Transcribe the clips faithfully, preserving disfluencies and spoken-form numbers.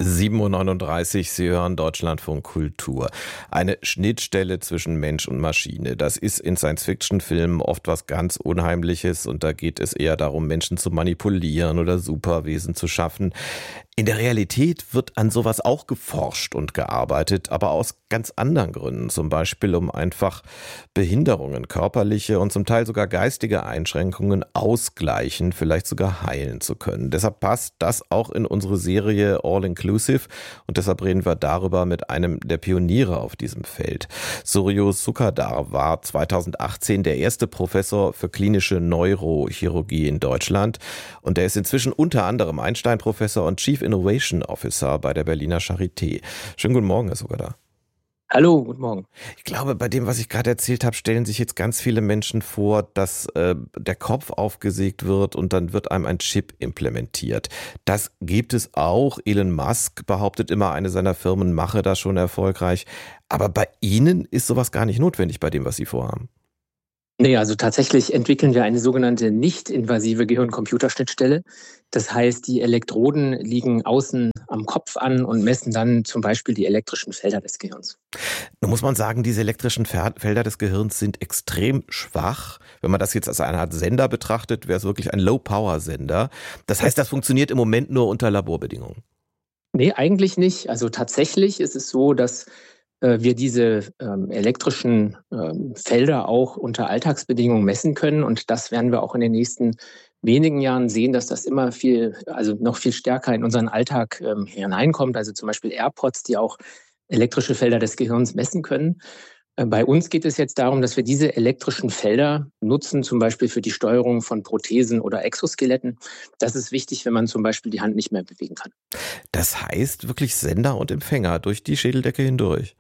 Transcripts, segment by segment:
sieben Uhr neununddreißig, Sie hören Deutschlandfunk Kultur. Eine Schnittstelle zwischen Mensch und Maschine. Das ist in Science-Fiction-Filmen oft was ganz Unheimliches und da geht es eher darum, Menschen zu manipulieren oder Superwesen zu schaffen. In der Realität wird an sowas auch geforscht und gearbeitet, aber aus ganz anderen Gründen. Zum Beispiel, um einfach Behinderungen, körperliche und zum Teil sogar geistige Einschränkungen ausgleichen, vielleicht sogar heilen zu können. Deshalb passt das auch in unsere Serie All Inclusive und deshalb reden wir darüber mit einem der Pioniere auf diesem Feld. Suryo Sukhadar war zweitausendachtzehn der erste Professor für klinische Neurochirurgie in Deutschland und er ist inzwischen unter anderem Einstein-Professor und Chief Innovation Officer bei der Berliner Charité. Schönen guten Morgen, Herr Sukhadar. Hallo, guten Morgen. Ich glaube, bei dem, was ich gerade erzählt habe, stellen sich jetzt ganz viele Menschen vor, dass äh, der Kopf aufgesägt wird und dann wird einem ein Chip implementiert. Das gibt es auch. Elon Musk behauptet immer, eine seiner Firmen mache das schon erfolgreich. Aber bei Ihnen ist sowas gar nicht notwendig bei dem, was Sie vorhaben. Nee, also tatsächlich entwickeln wir eine sogenannte nicht-invasive Gehirn-Computer-Schnittstelle. Das heißt, die Elektroden liegen außen am Kopf an und messen dann zum Beispiel die elektrischen Felder des Gehirns. Nun muss man sagen, diese elektrischen Felder des Gehirns sind extrem schwach. Wenn man das jetzt als eine Art Sender betrachtet, wäre es wirklich ein Low-Power-Sender. Das heißt, das funktioniert im Moment nur unter Laborbedingungen. Nee, eigentlich nicht. Also tatsächlich ist es so, dass wir diese ähm, elektrischen ähm, Felder auch unter Alltagsbedingungen messen können. Und das werden wir auch in den nächsten wenigen Jahren sehen, dass das immer viel, also noch viel stärker in unseren Alltag ähm, hineinkommt. Also zum Beispiel AirPods, die auch elektrische Felder des Gehirns messen können. Äh, bei uns geht es jetzt darum, dass wir diese elektrischen Felder nutzen, zum Beispiel für die Steuerung von Prothesen oder Exoskeletten. Das ist wichtig, wenn man zum Beispiel die Hand nicht mehr bewegen kann. Das heißt wirklich Sender und Empfänger durch die Schädeldecke hindurch.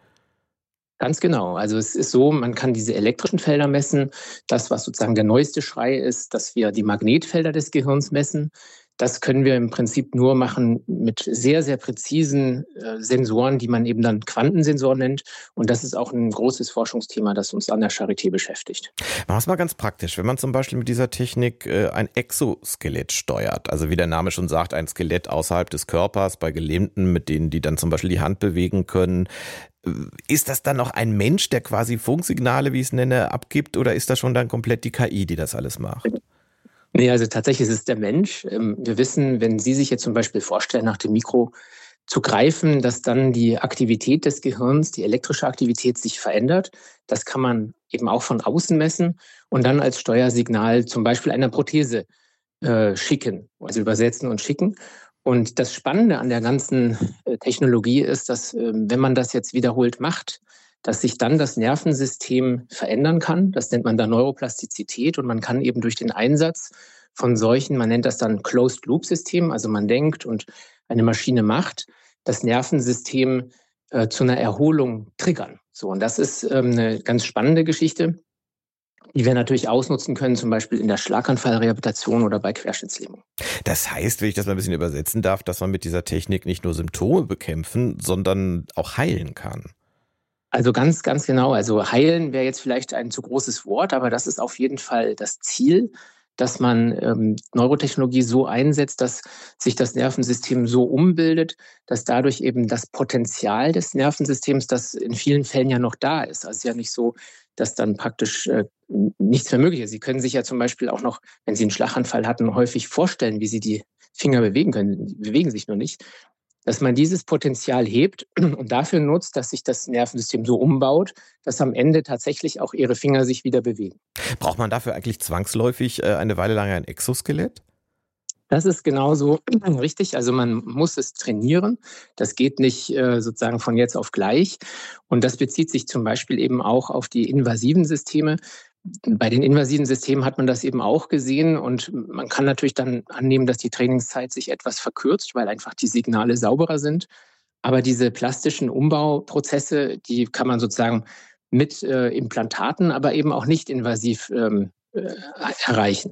Ganz genau. Also es ist so, man kann diese elektrischen Felder messen. Das, was sozusagen der neueste Schrei ist, dass wir die Magnetfelder des Gehirns messen. Das können wir im Prinzip nur machen mit sehr, sehr präzisen äh, Sensoren, die man eben dann Quantensensoren nennt. Und das ist auch ein großes Forschungsthema, das uns an der Charité beschäftigt. Machen wir es mal ganz praktisch. Wenn man zum Beispiel mit dieser Technik äh, ein Exoskelett steuert, also wie der Name schon sagt, ein Skelett außerhalb des Körpers bei Gelähmten, mit denen die dann zum Beispiel die Hand bewegen können, ist das dann noch ein Mensch, der quasi Funksignale, wie ich es nenne, abgibt, oder ist das schon dann komplett die K I, die das alles macht? Nee, also tatsächlich ist es der Mensch. Wir wissen, wenn Sie sich jetzt zum Beispiel vorstellen, nach dem Mikro zu greifen, dass dann die Aktivität des Gehirns, die elektrische Aktivität sich verändert. Das kann man eben auch von außen messen und dann als Steuersignal zum Beispiel einer Prothese äh, schicken, also übersetzen und schicken. Und das Spannende an der ganzen Technologie ist, dass, wenn man das jetzt wiederholt macht, dass sich dann das Nervensystem verändern kann. Das nennt man dann Neuroplastizität und man kann eben durch den Einsatz von solchen, man nennt das dann Closed-Loop-System, also man denkt und eine Maschine macht, das Nervensystem äh, zu einer Erholung triggern. So, und das ist ähm, eine ganz spannende Geschichte, die wir natürlich ausnutzen können, zum Beispiel in der Schlaganfallrehabilitation oder bei Querschnittslähmung. Das heißt, wenn ich das mal ein bisschen übersetzen darf, dass man mit dieser Technik nicht nur Symptome bekämpfen, sondern auch heilen kann. Also ganz, ganz genau. Also heilen wäre jetzt vielleicht ein zu großes Wort, aber das ist auf jeden Fall das Ziel, dass man ähm, Neurotechnologie so einsetzt, dass sich das Nervensystem so umbildet, dass dadurch eben das Potenzial des Nervensystems, das in vielen Fällen ja noch da ist. Also es ist ja nicht so, dass dann praktisch äh, nichts mehr möglich ist. Sie können sich ja zum Beispiel auch noch, wenn Sie einen Schlaganfall hatten, häufig vorstellen, wie Sie die Finger bewegen können. Die bewegen sich nur nicht. Dass man dieses Potenzial hebt und dafür nutzt, dass sich das Nervensystem so umbaut, dass am Ende tatsächlich auch Ihre Finger sich wieder bewegen. Braucht man dafür eigentlich zwangsläufig eine Weile lang ein Exoskelett? Das ist genauso richtig. Also man muss es trainieren. Das geht nicht äh, sozusagen von jetzt auf gleich. Und das bezieht sich zum Beispiel eben auch auf die invasiven Systeme. Bei den invasiven Systemen hat man das eben auch gesehen und man kann natürlich dann annehmen, dass die Trainingszeit sich etwas verkürzt, weil einfach die Signale sauberer sind. Aber diese plastischen Umbauprozesse, die kann man sozusagen mit äh, Implantaten, aber eben auch nicht invasiv ähm, äh, erreichen.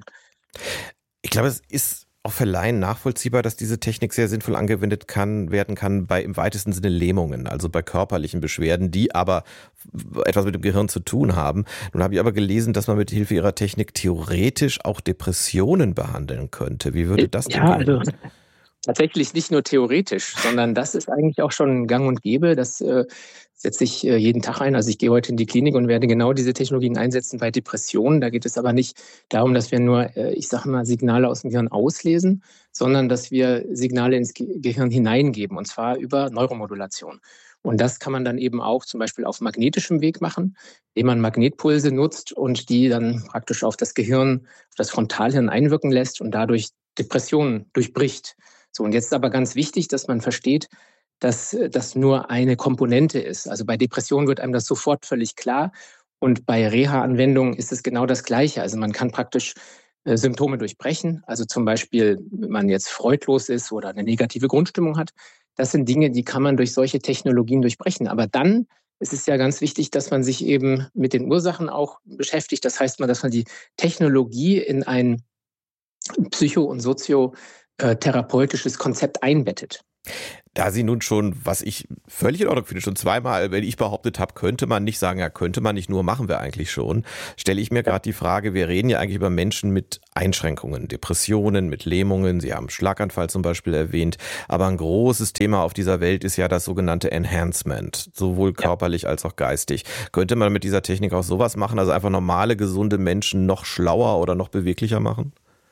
Ich glaube, es ist auch für Laien nachvollziehbar, dass diese Technik sehr sinnvoll angewendet kann, werden kann bei im weitesten Sinne Lähmungen, also bei körperlichen Beschwerden, die aber etwas mit dem Gehirn zu tun haben. Nun habe ich aber gelesen, dass man mit Hilfe ihrer Technik theoretisch auch Depressionen behandeln könnte. Wie würde das denn ja, gehen? Also Tatsächlich nicht nur theoretisch, sondern das ist eigentlich auch schon gang und gäbe. Das äh, setze ich äh, jeden Tag ein. Also ich gehe heute in die Klinik und werde genau diese Technologien einsetzen bei Depressionen. Da geht es aber nicht darum, dass wir nur, äh, ich sage mal, Signale aus dem Gehirn auslesen, sondern dass wir Signale ins Ge- Gehirn hineingeben, und zwar über Neuromodulation. Und das kann man dann eben auch zum Beispiel auf magnetischem Weg machen, indem man Magnetpulse nutzt und die dann praktisch auf das Gehirn, auf das Frontalhirn einwirken lässt und dadurch Depressionen durchbricht. So, und jetzt ist aber ganz wichtig, dass man versteht, dass das nur eine Komponente ist. Also bei Depressionen wird einem das sofort völlig klar. Und bei Reha-Anwendungen ist es genau das Gleiche. Also man kann praktisch äh, Symptome durchbrechen. Also zum Beispiel, wenn man jetzt freudlos ist oder eine negative Grundstimmung hat. Das sind Dinge, die kann man durch solche Technologien durchbrechen. Aber dann ist es ja ganz wichtig, dass man sich eben mit den Ursachen auch beschäftigt. Das heißt mal, dass man die Technologie in ein psycho- und soziotherapeutisches Konzept einbettet. Da Sie nun schon, was ich völlig in Ordnung finde, schon zweimal, wenn ich behauptet habe, könnte man nicht sagen, ja, könnte man nicht, nur machen wir eigentlich schon, stelle ich mir gerade die Frage, wir reden ja eigentlich über Menschen mit Einschränkungen, Depressionen, mit Lähmungen, Sie haben Schlaganfall zum Beispiel erwähnt, aber ein großes Thema auf dieser Welt ist ja das sogenannte Enhancement, sowohl körperlich als auch geistig. Könnte man mit dieser Technik auch sowas machen, also einfach normale, gesunde Menschen noch schlauer oder noch beweglicher machen?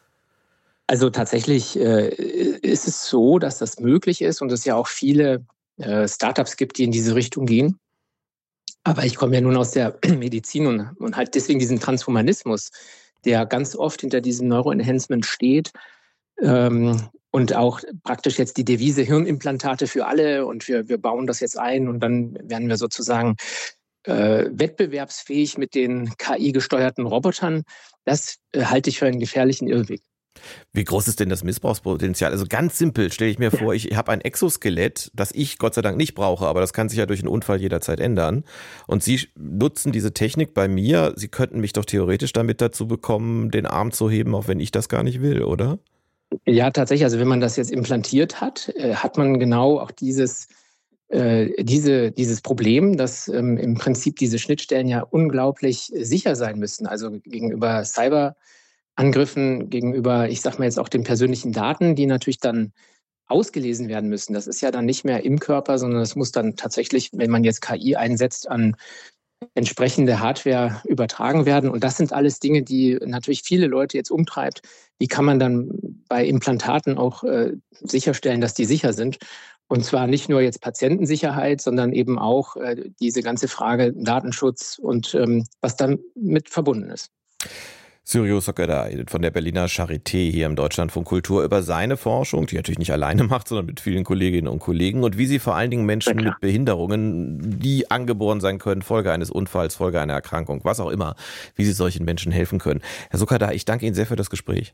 Also tatsächlich äh, ist es so, dass das möglich ist und es ja auch viele äh, Startups gibt, die in diese Richtung gehen. Aber ich komme ja nun aus der Medizin und, und halt deswegen diesen Transhumanismus, der ganz oft hinter diesem Neuroenhancement steht ähm, und auch praktisch jetzt die Devise Hirnimplantate für alle und wir, wir bauen das jetzt ein und dann werden wir sozusagen äh, wettbewerbsfähig mit den K I-gesteuerten Robotern. Das äh, halte ich für einen gefährlichen Irrweg. Wie groß ist denn das Missbrauchspotenzial? Also ganz simpel stelle ich mir vor, ich habe ein Exoskelett, das ich Gott sei Dank nicht brauche, aber das kann sich ja durch einen Unfall jederzeit ändern. Und Sie nutzen diese Technik bei mir. Sie könnten mich doch theoretisch damit dazu bekommen, den Arm zu heben, auch wenn ich das gar nicht will, oder? Ja, tatsächlich. Also wenn man das jetzt implantiert hat, äh, hat man genau auch dieses, äh, diese, dieses Problem, dass ähm, im Prinzip diese Schnittstellen ja unglaublich sicher sein müssen. Also gegenüber Cyber Angriffen, gegenüber, ich sag mal jetzt auch den persönlichen Daten, die natürlich dann ausgelesen werden müssen. Das ist ja dann nicht mehr im Körper, sondern es muss dann tatsächlich, wenn man jetzt K I einsetzt, an entsprechende Hardware übertragen werden. Und das sind alles Dinge, die natürlich viele Leute jetzt umtreibt. Wie kann man dann bei Implantaten auch äh, sicherstellen, dass die sicher sind? Und zwar nicht nur jetzt Patientensicherheit, sondern eben auch äh, diese ganze Frage Datenschutz und ähm, was damit verbunden ist. Suryo Sokada von der Berliner Charité hier im Deutschlandfunk Kultur über seine Forschung, die er natürlich nicht alleine macht, sondern mit vielen Kolleginnen und Kollegen und wie sie vor allen Dingen Menschen mit Behinderungen, die angeboren sein können, Folge eines Unfalls, Folge einer Erkrankung, was auch immer, wie sie solchen Menschen helfen können. Herr Sokada, ich danke Ihnen sehr für das Gespräch.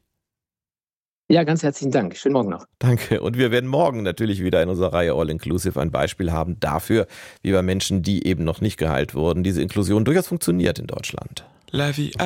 Ja, ganz herzlichen Dank. Schönen Morgen noch. Danke. Und wir werden morgen natürlich wieder in unserer Reihe All Inclusive ein Beispiel haben dafür, wie bei Menschen, die eben noch nicht geheilt wurden, diese Inklusion durchaus funktioniert in Deutschland. La vie